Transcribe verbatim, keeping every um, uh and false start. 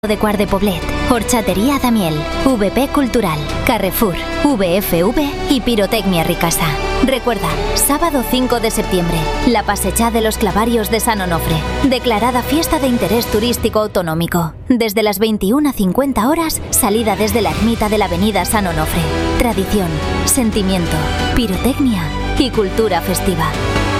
de Quart de Poblet, Horchatería Damiel, V P Cultural, Carrefour, V F V y Pirotecnia Ricasa. Recuerda, sábado cinco de septiembre, la Passejà de los Clavarios de San Onofre, declarada fiesta de interés turístico autonómico. Desde las veintiuna a cincuenta horas, salida desde la ermita de la avenida San Onofre. Tradición, sentimiento, pirotecnia y cultura festiva.